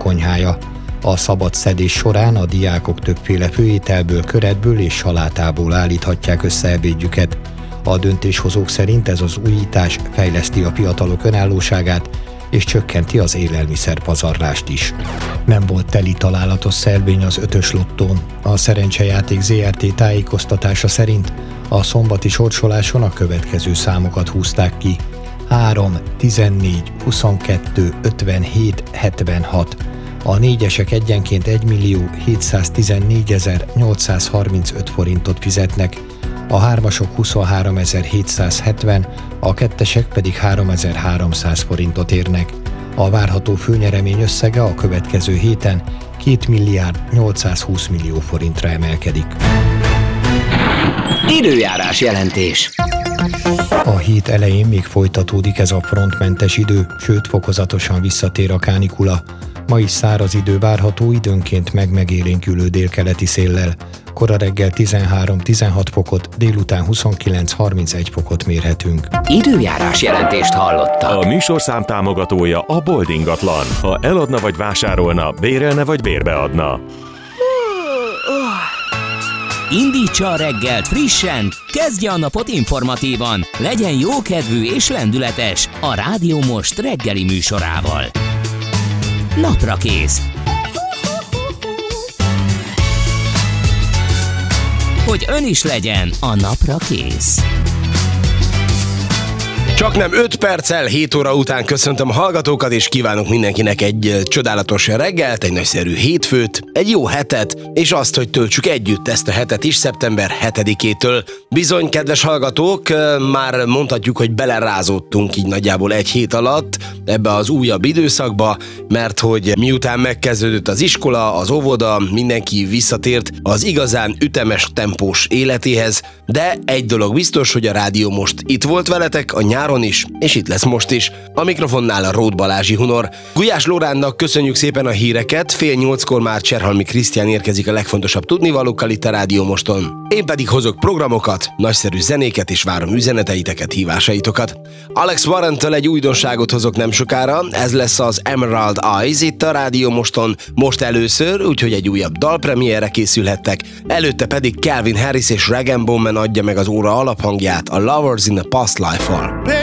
konyhája. A szabad szedés során a diákok többféle főételből, köretből és salátából állíthatják össze ebédjüket. A döntéshozók szerint ez az újítás fejleszti a fiatalok önállóságát, és csökkenti az élelmiszerpazarlást is. Nem volt teli találatos szelvény az 5-ös lottón. A Szerencsejáték ZRT tájékoztatása szerint a szombati sorsoláson a következő számokat húzták ki: 3, 14, 22, 57, 76. A négyesek egyenként 1.714.835 forintot fizetnek, a hármasok 23.770, a kettesek pedig 3.300 forintot érnek. A várható főnyeremény összege a következő héten 2.820 millió forintra emelkedik. Időjárás jelentés. A hét elején még folytatódik ez a frontmentes idő, sőt fokozatosan visszatér a kánikula. Ma is száraz idő várható, időnként megélénkülő délkeleti széllel. Kora reggel 13-16 fokot, délután 29-31 fokot mérhetünk. Időjárás jelentést hallottak. A műsorszám támogatója a Bold ingatlan. Ha eladna vagy vásárolna, bérelne vagy bérbeadna. Indítsa a reggelt frissen, kezdje a napot informatívan, legyen jókedvű és lendületes a Rádió Most reggeli műsorával. Naprakész. Hogy ön is legyen a napra kész. Csaknem 5 perccel 7 óra után köszöntöm a hallgatókat, és kívánok mindenkinek egy csodálatos reggelt, egy nagyszerű hétfőt, egy jó hetet, és azt, hogy töltsük együtt ezt a hetet is szeptember 7-től. Bizony, kedves hallgatók, már mondhatjuk, hogy belerázódtunk így nagyjából egy hét alatt ebbe az újabb időszakba, mert hogy miután megkezdődött az iskola, az óvoda, mindenki visszatért az igazán ütemes tempós életéhez, de egy dolog biztos, hogy a rádió most itt volt veletek a nyáron is, és itt lesz most is. A mikrofonnál a Róth Balázsi Hunor. Gulyás Lóránnak köszönjük szépen a híreket, 7:30 már Cserhalmi Krisztián érkezik a legfontosabb tudnivalókkal itt a Rádió Moston. Én pedig hozok programokat, nagyszerű zenéket, és várom üzeneteiteket, hívásaitokat. Alex Warrentől egy újdonságot hozok nem sokára, ez lesz az Emerald Eyes itt a Rádió Moston most először, úgyhogy egy újabb dalpremierre készülhettek. Előtte pedig Calvin Harris és Rag & Bone Man adja meg az óra alaphangját a Lovers in a Past Life-val.